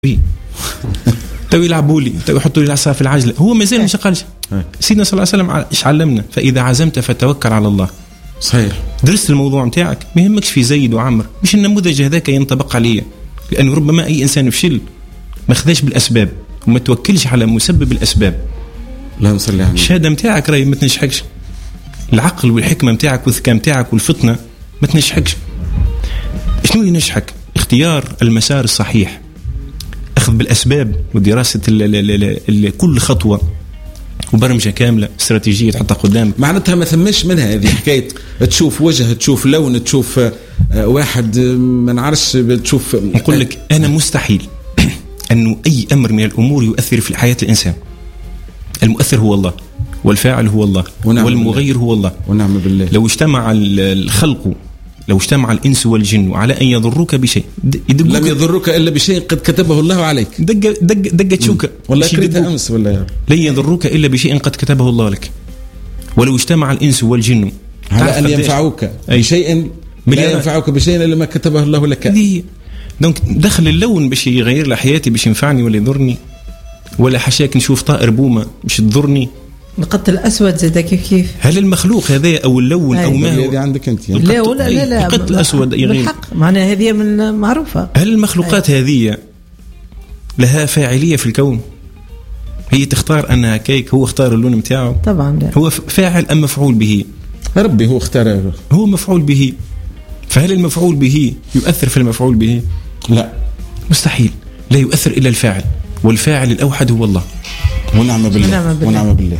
تو يلعبوا لي، تو يحطوا لي العصا في العجله، هو مازال مش قالش. سيدنا صلى الله عليه وسلم ايش علمنا؟ فاذا عزمت فتوكل على الله. صحيح. درست الموضوع نتاعك، ما يهمكش في زيد وعمر، مش النموذج هذاك ينطبق عليه، لانه ربما اي انسان يفشل ما خذاش بالاسباب وما توكلش على مسبب الاسباب. اللهم صل على النبي. الشهاده نتاعك راهي ما تنجحكش، العقل والحكمه نتاعك والذكاء نتاعك والفطنه ما تنجحكش. شنو اللي ينجحك؟ اختيار المسار الصحيح، أخذ بالأسباب ودراسة كل خطوة وبرمجة كاملة استراتيجية تحطها قدامك. معناتها ما ثمش منها هذه حكاية تشوف وجه، تشوف لون، تشوف واحد ما نعرفش، تشوف. نقول لك أنا مستحيل أنه أي أمر من الأمور يؤثر في حياة الإنسان. المؤثر هو الله، والفاعل هو الله، والمغير هو الله. ونعم بالله. لو اجتمع الخلق، لو اجتمع الإنس والجن على أن يضروك بشيء لم يضروك إلا بشيء قد كتبه الله عليك. دقت شوكة والله كريتها أمس ولا لن يضروك إلا بشيء قد كتبه الله لك. ولو اجتمع الإنس والجن على أن ينفعوك بشيء لا ينفعوك بشيء إلا ما كتبه الله لك. دونك دخل اللون باش يغير لي حياتي، باش ينفعني ولا يضرني، ولا حشاك نشوف طائر بومة باش تضرني. القط الأسود زاد كيف هل المخلوق هذا أو اللون أو ما هو؟ هذه عندك أنت يعني. لا ولا لا القط الأسود يغير بالحق، معناها هذه من معروفة. هل المخلوقات هذه لها فاعلية في الكون؟ هي تختار أنها كيك، هو اختار اللون متاعه طبعا. لا. هو فاعل أم مفعول به؟ ربي هو اختار، هو مفعول به. فهل المفعول به يؤثر في المفعول به؟ لا مستحيل، لا يؤثر إلا الفاعل، والفاعل الأوحد هو الله. ونعم بالله. ونعم بالله.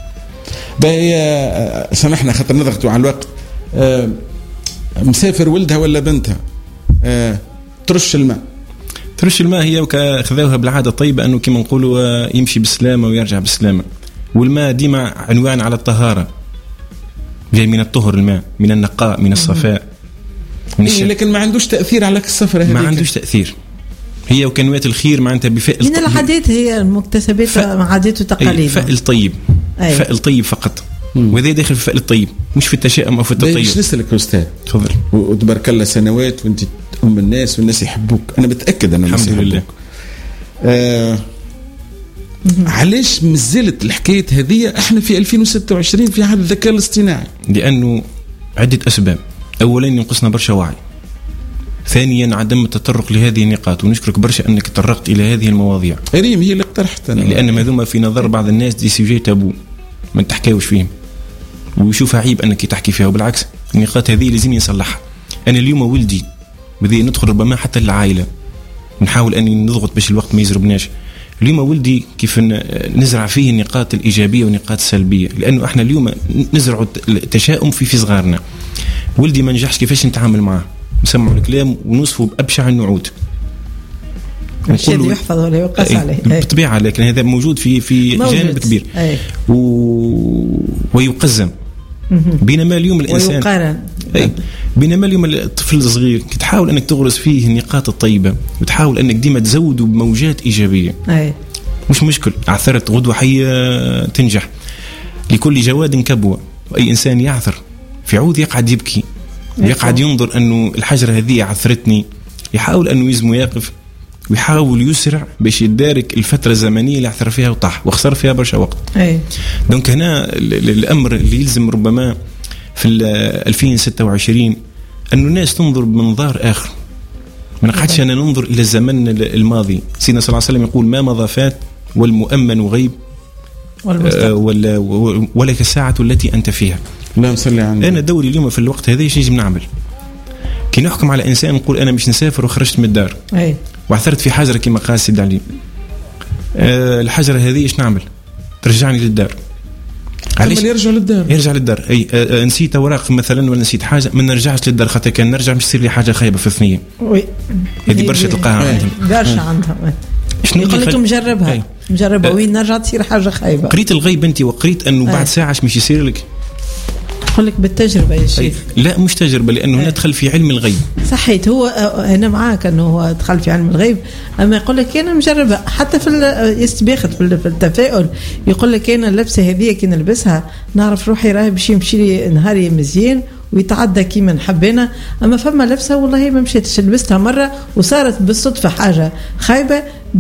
سامحنا خاطر نضغطوا على الوقت. مسافر ولدها ولا بنتها ترش الماء هي خذوها بالعادة الطيبة أنه كما نقولوا يمشي بالسلامة ويرجع بالسلامة. والماء ديما عنوان على الطهارة، جاي من الطهر، الماء من النقاء، من الصفاء، من لكن ما عندوش تأثير على السفر. ما عندوش تأثير. هي وكنوات الخير معناتها بفعل من العادات، هي المكتسبات عادات وتقاليد. فعل طيب. فعل طيب فقط. وهذا داخل في فعل الطيب، مش في التشاؤم او في التطيب. مش نسألك أستاذ، تفضل. وتبارك الله سنوات وانت أم الناس والناس يحبوك، أنا متأكد أن الناس يحبوك. علاش مازالت الحكاية هذه احنا في 2026 في عهد الذكاء الاصطناعي؟ لأنه عدة أسباب. أولا ينقصنا برشا وعي، ثانيا عدم التطرق لهذه النقاط، ونشكرك برشا أنك تطرقت إلى هذه المواضيع. ريم هي اللي اقترحت، لأن ماذوما في نظر بعض الناس دي سيجي تابو ما تحكيوش فيهم ويشوفها عيب أنك تحكي فيها، وبالعكس النقاط هذه لازم يصلحها. أنا اليوم ولدي بدي ندخل ربما حتى للعائلة، نحاول أني نضغط باش الوقت ما يزربناش. اليوم ولدي كيف نزرع فيه النقاط الإيجابية والنقاط السلبية، لأنه احنا اليوم نزرع التشاؤم في صغارنا. ولدي ما نجحش كيفاش نتعامل معه، نسمعوا الكلام ونوصفه بأبشع النعود، الشيء يحفظ ولا يقاس عليه بالطبيعة، لكن هذا موجود في جانب كبير ويقزم. بينما اليوم الإنسان ويقارن. بينما اليوم الطفل الصغير تحاول أنك تغرس فيه النقاط الطيبة، وتحاول أنك ديما تزوده بموجات إيجابية. مش مشكل، عثرت غدوة حية تنجح. لكل جواد كبوة، وأي إنسان يعثر في عود يقعد يبكي، يقعد ينظر أنه الحجرة هذه عثرتني، يحاول أنه يزم ويقف ويحاول يسرع باش يدارك الفترة الزمنية اللي عثر فيها وطاح وخسر فيها برشا وقت. دونك هنا الأمر اللي يلزم ربما في 2026 أنه الناس تنظر بمنظار آخر، ما نقعدش أنا ننظر إلى الزمن الماضي. سيدنا صلى الله عليه وسلم يقول ما مضى فات والمؤمن غيب ولك الساعة التي أنت فيها. اللهم صل على النبي. أنا دوري اليوم في الوقت هذا ايش نجم نعمل؟ كي نحكم على إنسان نقول أنا مش نسافر وخرجت من الدار وعثرت في حجرة كما قال سيد علي، الحجرة هذه ايش نعمل؟ ترجعني للدار. علاش يرجع للدار؟ أي نسيت أوراق مثلا ولا نسيت حاجة، ما نرجعش للدار خاطر كان نرجع مش تصير لي حاجة خايبة في الثنية. هذه برشا تلقاها عندهم برشا عندهم. يقول لك مجربها وين نرجع تصير حاجة خايبة. قريت الغيب أنت وقريت أنه بعد ساعة مش يصير لك. يقول لك بالتجربة يا شيخ. لا مش تجربة، لأنه ندخل في علم الغيب. صحيت، هو أنا معاك أنه هو دخل في علم الغيب، أما يقول لك أنا مجربة حتى في يستباخد في التفاؤل. يقول لك أنا اللبسة هذه كي نلبسها نعرف روحي راهي باش يمشي لي نهاري مزيان ويتعدى كيما حبينا. اما فما لبسه والله ما مشيتش، لبستها مره وصارت بالصدفه حاجه خايبه